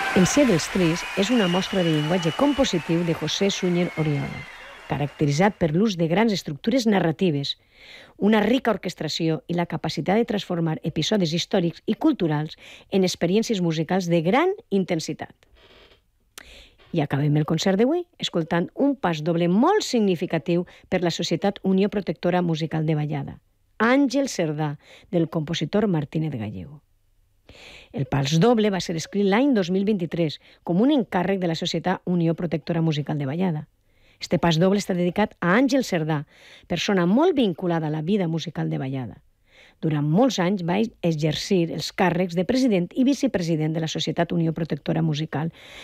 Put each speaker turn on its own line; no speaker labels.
El Ser dels Tris és una mostra de llenguatge compositiu de José Súñer Oriola, caracteritzat per l'ús de grans estructures narratives, una rica orquestració i la capacitat de transformar episodis històrics i culturals en experiències musicals de gran intensitat. I acabem el concert d'avui escoltant un pas doble molt significatiu per la Societat Unió Protectora Musical de Vallada, Àngel Cerdà, del compositor Martínez Gallego. El pas doble va ser escrit l'any 2023 com un encàrrec de la Societat Unió Protectora Musical de Vallada. Este pas doble està dedicat a Àngel Cerdà, persona molt vinculada a la vida musical de Vallada. Durant molts anys va exercir els càrrecs de president i vicepresident de la Societat Unió Protectora Musical